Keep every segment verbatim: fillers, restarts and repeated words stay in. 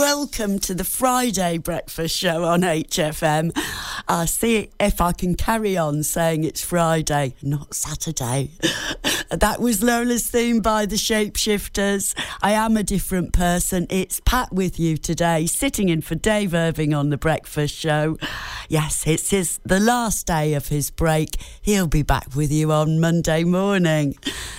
welcome to the Friday breakfast show on H F M. I'll see if I can carry on saying it's Friday, not Saturday. That was Lola's theme by the Shapeshifters. I am a different person. It's Pat with you today, sitting in for Dave Irving on the breakfast show. Yes, it's his the last day of his break. He'll be back with you on Monday morning.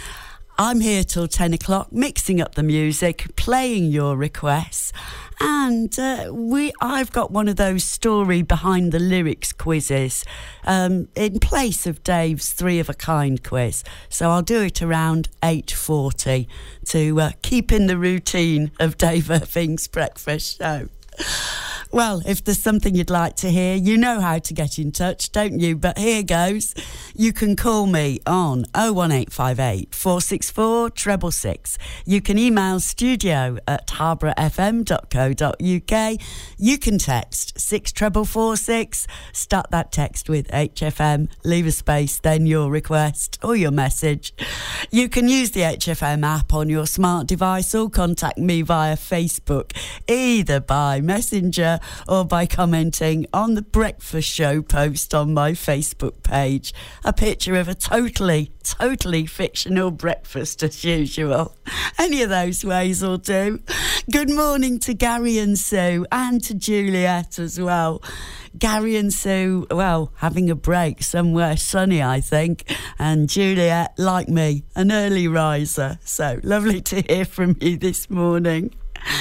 I'm here till ten o'clock, mixing up the music, playing your requests, and uh, we I've got one of those story behind the lyrics quizzes um, in place of Dave's three of a kind quiz. So I'll do it around eight forty to uh, keep in the routine of Dave Irving's breakfast show. Well, if there's something you'd like to hear, you know how to get in touch, don't you? But here goes. You can call me on oh one eight five eight, four six four, six six six. You can email studio at harborough f m dot co dot u k. You can text six four four six. Start that text with H F M, leave a space, then your request or your message. You can use the H F M app on your smart device or contact me via Facebook, either by Messenger or by commenting on the breakfast show post on my Facebook page. A picture of a totally, totally fictional breakfast as usual. Any of those ways will do. Good morning to Gary and Sue and to Juliet as well. Gary and Sue, well, having a break somewhere sunny, I think. And Juliet, like me, an early riser. So lovely to hear from you this morning.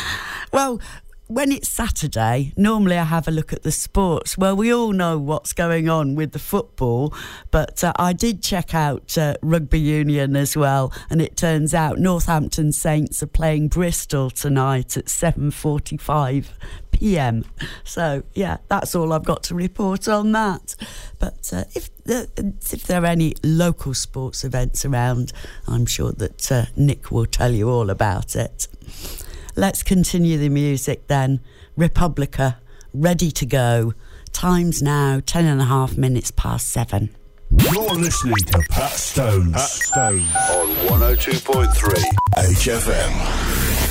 Well, when it's Saturday, normally I have a look at the sports. Well, we all know what's going on with the football, but uh, I did check out uh, rugby union as well, and it turns out Northampton Saints are playing Bristol tonight at seven forty-five p m. So, yeah, that's all I've got to report on that. But uh, if, the, if there are any local sports events around, I'm sure that uh, Nick will tell you all about it. Let's continue the music then. Republica, ready to go. Time's now ten and a half minutes past seven. You're listening to Pat Stones. Pat Stones. On one oh two point three H F M.